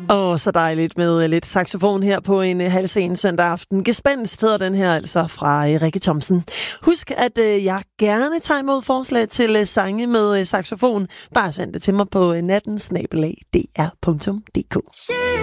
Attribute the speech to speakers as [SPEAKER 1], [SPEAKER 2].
[SPEAKER 1] Så dejligt med lidt saxofon her på en halvsen søndag aften. Gespenst hedder den her altså fra Rikke Thomsen. Husk, at jeg gerne tager imod forslag til sange med saxofon. Bare send det til mig på natten@dr.dk.